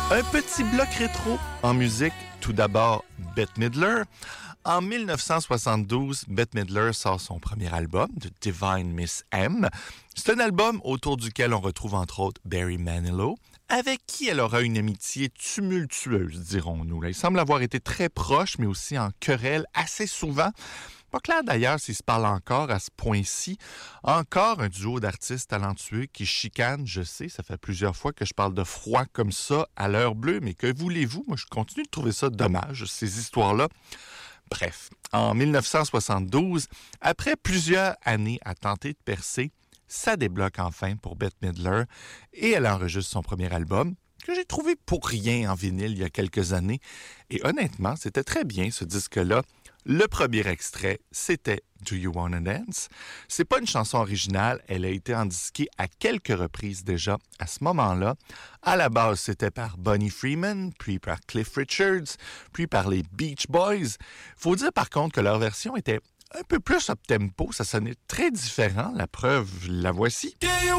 Un petit bloc rétro en musique. Tout d'abord, Bette Midler. En 1972, Bette Midler sort son premier album, The Divine Miss M. C'est un album autour duquel on retrouve entre autres Barry Manilow, avec qui elle aura une amitié tumultueuse, dirons-nous. Il semble avoir été très proche, mais aussi en querelle assez souvent. Pas clair d'ailleurs s'ils se parlent encore à ce point-ci. Encore un duo d'artistes talentueux qui chicanent, je sais, ça fait plusieurs fois que je parle de froid comme ça à l'heure bleue, mais que voulez-vous? Moi, je continue de trouver ça dommage, ces histoires-là. Bref, en 1972, après plusieurs années à tenter de percer, ça débloque enfin pour Bette Midler et elle enregistre son premier album, que j'ai trouvé pour rien en vinyle il y a quelques années. Et honnêtement, c'était très bien ce disque-là. Le premier extrait, c'était Do You Wanna Dance? C'est pas une chanson originale, elle a été endisquée à quelques reprises déjà à ce moment-là. À la base, c'était par Bonnie Freeman, puis par Cliff Richards, puis par les Beach Boys. Faut dire par contre que leur version était un peu plus up-tempo, ça sonnait très différent, la preuve, la voici.